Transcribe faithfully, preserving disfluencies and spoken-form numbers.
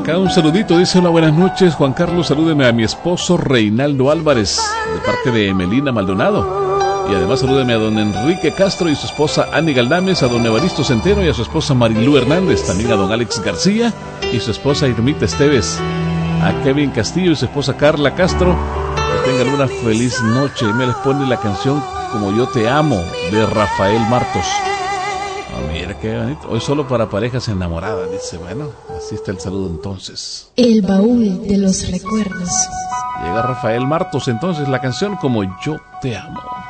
acá, un saludito, dice: hola, buenas noches, Juan Carlos, salúdeme a mi esposo Reinaldo Álvarez, de parte de Melina Maldonado, y además salúdeme a don Enrique Castro y su esposa Ani Galdames, a don Evaristo Centeno y a su esposa Marilú Hernández, también a don Alex García y su esposa Irmita Esteves, a Kevin Castillo y su esposa Carla Castro. Que tengan una feliz noche. Y me les pone la canción Como Yo Te Amo, de Rafael Martos. Oh, mira qué bonito. Hoy solo para parejas enamoradas, dice. Bueno, así está el saludo entonces. El baúl de los recuerdos. Llega Rafael Martos, entonces la canción Como Yo Te Amo.